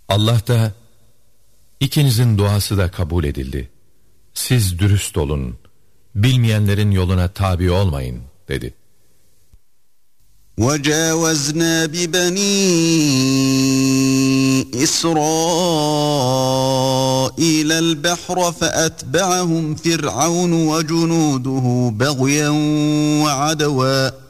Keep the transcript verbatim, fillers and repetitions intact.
Allah da ikinizin duası da kabul edildi. Siz dürüst olun, bilmeyenlerin yoluna tabi olmayın dedi. وَجَاوَزْنَا بِبَنِي إِسْرَائِيلَ الْبَحْرَ فَأَتْبَعَهُمْ فِرْعَوْنُ وَجُنُودُهُ بَغْيًا وَعَدْوًا